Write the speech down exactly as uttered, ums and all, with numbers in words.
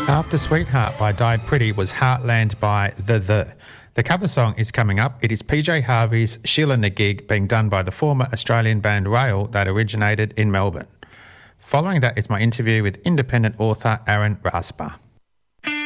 After Sweetheart by Died Pretty was Heartland by The The. The cover song is coming up. It is P J Harvey's Sheila Nagig being done by the former Australian band Rail that originated in Melbourne. Following that is my interview with independent author Aaron Rasper.